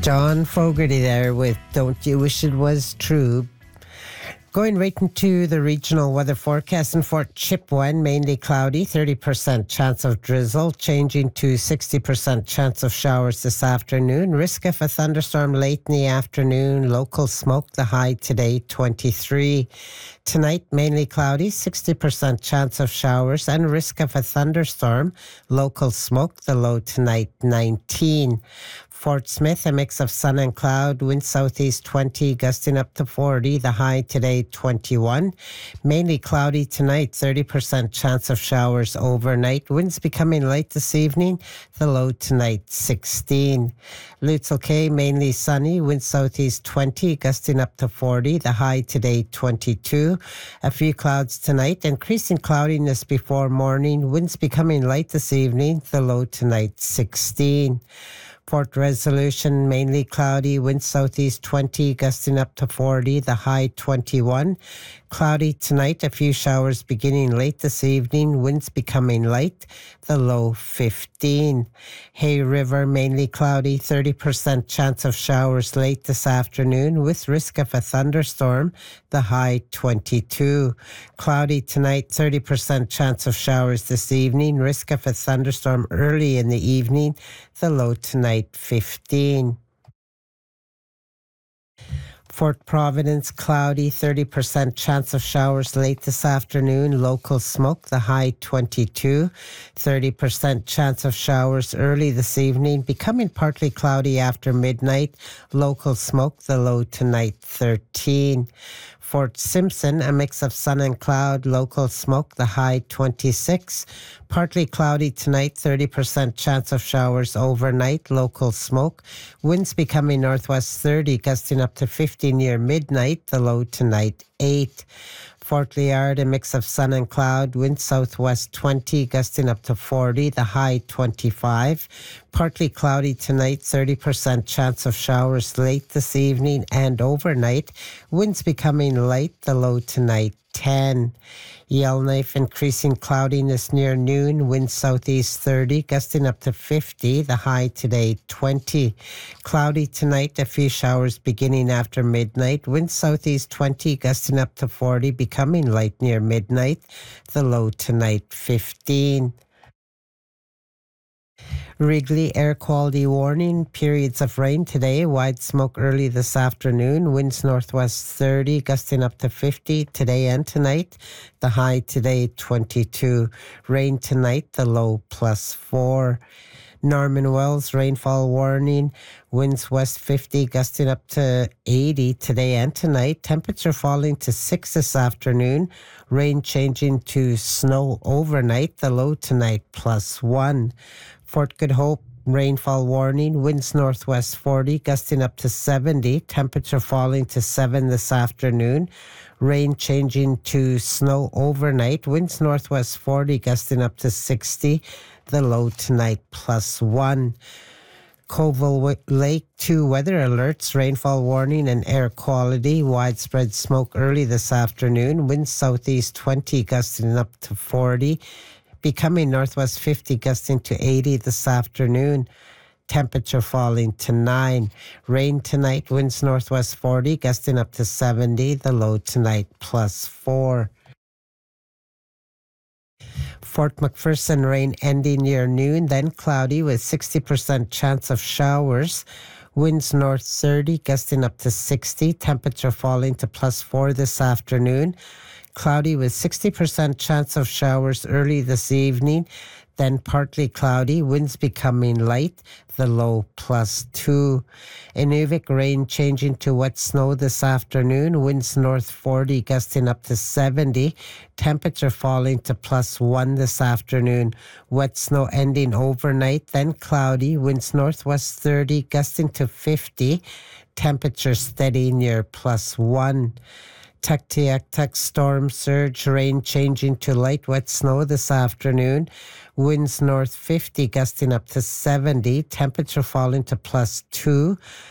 John Fogerty there with Don't You Wish It Was True. Going right into the regional weather forecast in Fort Chipewyan, mainly cloudy, 30% chance of drizzle, changing to 60% chance of showers this afternoon. Risk of a thunderstorm late in the afternoon, local smoke, the high today 23. Tonight, mainly cloudy, 60% chance of showers and risk of a thunderstorm, local smoke, the low tonight 19. Fort Smith, a mix of sun and cloud, wind southeast 20, gusting up to 40, the high today 21. Mainly cloudy tonight, 30% chance of showers overnight. Winds becoming light this evening, the low tonight 16. Lutzel Cay, mainly sunny, wind southeast 20, gusting up to 40, the high today 22. A few clouds tonight, increasing cloudiness before morning, winds becoming light this evening, the low tonight 16. Port Resolution, mainly cloudy, wind southeast 20, gusting up to 40, the high 21. Cloudy tonight, a few showers beginning late this evening, winds becoming light, the low 15. Hay River, mainly cloudy, 30% chance of showers late this afternoon with risk of a thunderstorm, the high 22. Cloudy tonight, 30% chance of showers this evening, risk of a thunderstorm early in the evening, the low tonight 15. Fort Providence, cloudy, 30% chance of showers late this afternoon. Local smoke, the high 22. 30% chance of showers early this evening, becoming partly cloudy after midnight. Local smoke, the low tonight 13. Fort Simpson, a mix of sun and cloud, local smoke, the high 26. Partly cloudy tonight, 30% chance of showers overnight, local smoke. Winds becoming northwest 30, gusting up to 50 near midnight, the low tonight 8. Fort Liard, a mix of sun and cloud, wind southwest 20, gusting up to 40, the high 25. Partly cloudy tonight, 30% chance of showers late this evening and overnight. Winds becoming light, the low tonight 10. Yellowknife, increasing cloudiness near noon, wind southeast 30, gusting up to 50, the high today 20. Cloudy tonight, a few showers beginning after midnight, wind southeast 20, gusting up to 40, becoming light near midnight, the low tonight 15. Wrigley, air quality warning, periods of rain today, wide smoke early this afternoon, winds northwest 30, gusting up to 50 today and tonight, the high today 22. Rain tonight, the low +4. Norman Wells, rainfall warning, winds west 50, gusting up to 80 today and tonight. Temperature falling to 6 this afternoon. Rain changing to snow overnight, the low tonight +1. Fort Good Hope, rainfall warning, winds northwest 40, gusting up to 70. Temperature falling to 7 this afternoon. Rain changing to snow overnight, winds northwest 40, gusting up to 60. The low tonight +1. Colville Lake, 2 weather alerts, rainfall warning and air quality. Widespread smoke early this afternoon. Winds southeast 20, gusting up to 40. Becoming northwest 50, gusting to 80 this afternoon. Temperature falling to 9. Rain tonight, winds northwest 40, gusting up to 70. The low tonight +4. Fort McPherson, rain ending near noon, then cloudy with 60% chance of showers. Winds north 30, gusting up to 60. Temperature falling to +4 this afternoon. Cloudy with 60% chance of showers early this evening, then partly cloudy, winds becoming light, the low +2. Inuvik, rain changing to wet snow this afternoon, winds north 40, gusting up to 70. Temperature falling to +1 this afternoon. Wet snow ending overnight, then cloudy, winds northwest 30, gusting to 50. Temperature steady near +1. Tuktoyaktuk, storm surge, rain changing to light wet snow this afternoon. Winds north 50, gusting up to 70. Temperature falling to +2.